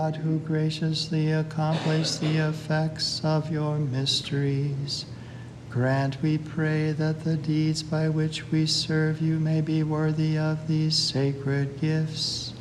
God, who graciously accomplished the effects of your mysteries, grant, we pray, that the deeds by which we serve you may be worthy of these sacred gifts.